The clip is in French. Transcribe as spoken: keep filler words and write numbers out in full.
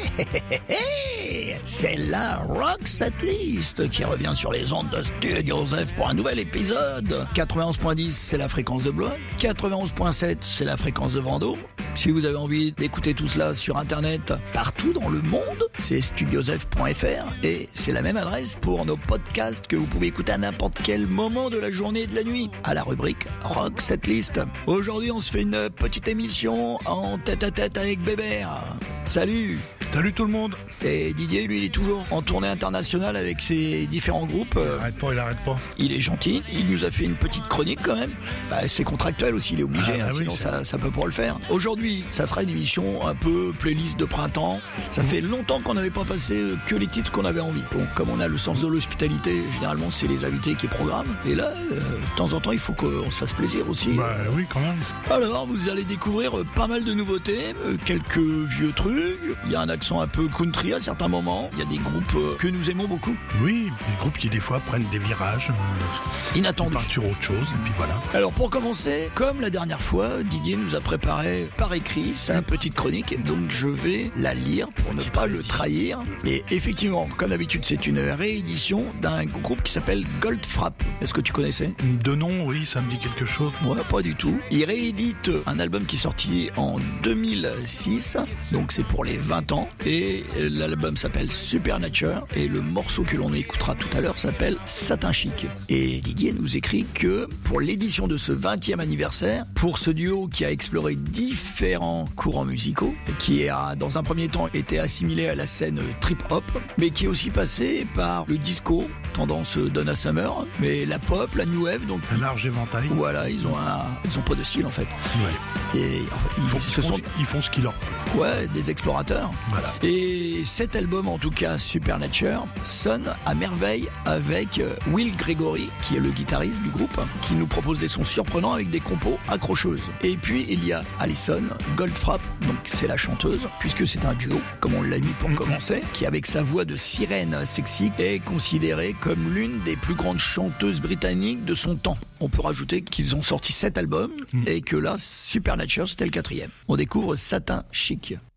C'est la Rock Setlist qui revient sur les ondes de Studio Joseph pour un nouvel épisode. quatre-vingt-onze point dix, c'est la fréquence de Blois. quatre-vingt-onze point sept, c'est la fréquence de Vendôme. Si vous avez envie d'écouter tout cela sur internet partout dans le monde, c'est studio joseph point f r et c'est la même adresse pour nos podcasts que vous pouvez écouter à n'importe quel moment de la journée et de la nuit à la rubrique Rock Setlist. Aujourd'hui, on se fait une petite émission en tête à tête avec Bébert. Salut. Salut tout le monde. Et Didier, lui, il est toujours en tournée internationale avec ses différents groupes. Il arrête pas, il arrête pas. Il est gentil, il nous a fait une petite chronique quand même. Bah, c'est contractuel aussi, il est obligé, ah, bah hein, oui, sinon ça, ça peut pas le faire. Aujourd'hui, ça sera une émission un peu playlist de printemps. Ça mmh. fait longtemps qu'on n'avait pas passé que les titres qu'on avait envie. Bon, comme on a le sens de l'hospitalité, généralement c'est les invités qui programment. Et là, euh, de temps en temps, il faut qu'on se fasse plaisir aussi. Bah oui, quand même. Alors, vous allez découvrir pas mal de nouveautés, quelques vieux trucs. Il y a un accent un peu country à certains moments. Il y a des groupes que nous aimons beaucoup. Oui, des groupes qui des fois prennent des virages euh, inattendus. Partent sur autre chose et puis voilà. Alors pour commencer, comme la dernière fois, Didier nous a préparé par écrit sa petite chronique, donc je vais la lire pour ne pas le trahir. Et effectivement, comme d'habitude, c'est une réédition d'un groupe qui s'appelle Goldfrapp. Est-ce que tu connaissais ? De nom, oui, ça me dit quelque chose. Ouais, pas du tout. Il réédite un album qui est sorti en deux mille six, donc c'est pour les vingt ans. Et l'album s'appelle Supernature et le morceau que l'on écoutera tout à l'heure s'appelle Satin Chic. Et Didier nous écrit que pour l'édition de ce vingtième anniversaire, pour ce duo qui a exploré différents courants musicaux, qui a dans un premier temps été assimilé à la scène trip-hop, mais qui est aussi passé par le disco, tendance Donna Summer, mais la pop, la new wave, donc un large éventail. Voilà, ils ont un, ils ont pas de style en fait. Ouais. Et enfin, ils, ils, font, ce ils, font, sont, ils font ce qu'ils leur. Ouais, des explorateurs. Voilà. Et cet album, en tout cas Supernature, sonne à merveille avec Will Gregory, qui est le guitariste du groupe, qui nous propose des sons surprenants avec des compos accrocheuses. Et puis il y a Alison Goldfrapp, donc c'est la chanteuse, puisque c'est un duo, comme on l'a dit pour mm-hmm. commencer, qui avec sa voix de sirène sexy est considérée comme l'une des plus grandes chanteuses britanniques de son temps. On peut rajouter qu'ils ont sorti sept albums mm. et que là, Supernature, c'était le quatrième. On découvre Satin Chic.